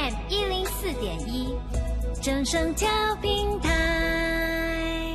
FM104.1，正声调平台。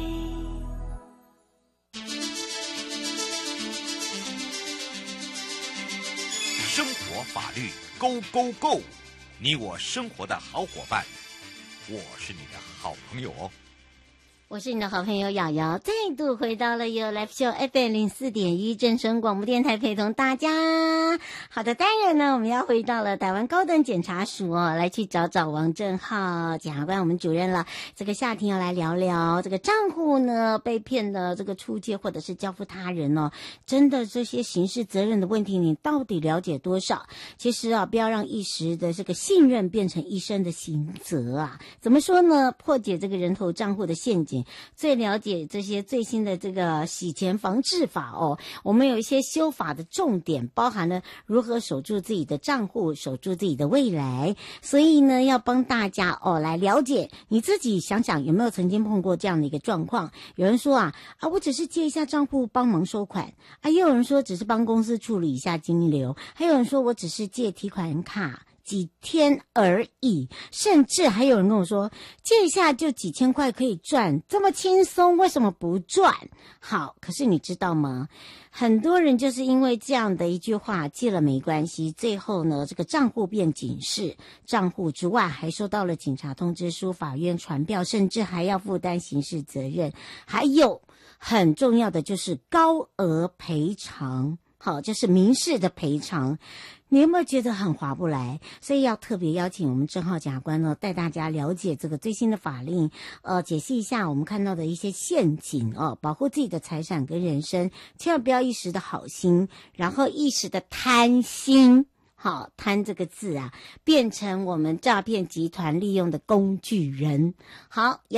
生活法律 Go Go Go， 你我生活的好伙伴，我是你的好朋友哦。 我是你的好朋友瑶瑶，再度回到了有 Live Show FM104.1正声广播电台，陪同大家。好的，当然呢，我们要回到了台湾高等检察署来去找王正浩检察官，我们主任了。这个夏天要来聊聊这个账户呢被骗的这个出借或者是交付他人真的这些刑事责任的问题，你到底了解多少？其实不要让一时的这个信任变成一生的刑责啊！怎么说呢？破解这个人头账户的陷阱。最了解这些最新的这个洗钱防治法我们有一些修法的重点，包含了如何守住自己的账户，守住自己的未来。所以呢，要帮大家来了解，你自己想想有没有曾经碰过这样的一个状况？有人说我只是借一下账户帮忙收款也有人说只是帮公司处理一下金流，还有人说我只是借提款卡几天而已，甚至还有人跟我说借一下就几千块可以赚，这么轻松为什么不赚？好，可是你知道吗？很多人就是因为这样的一句话，借了没关系，最后呢这个账户变警示，账户之外还收到了警察通知书、法院传票，甚至还要负担刑事责任。还有很重要的就是高额赔偿，好，就是民事的赔偿。你有没有觉得很划不来？所以要特别邀请我们正浩检察官呢，带大家了解这个最新的法令，解析一下我们看到的一些陷阱保护自己的财产跟人身，千万不要一时的好心，然后一时的贪心。好，贪这个字变成我们诈骗集团利用的工具人。好。